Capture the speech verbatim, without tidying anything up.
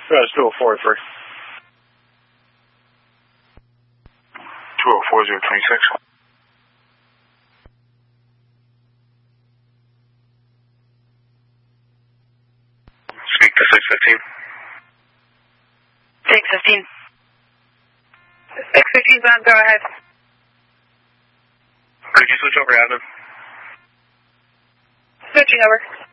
That's two oh four three. two oh four zero two six. Speak to six fifteen. six fifteen. six fifteen's on, go ahead. Could you switch over to admin? Switching over.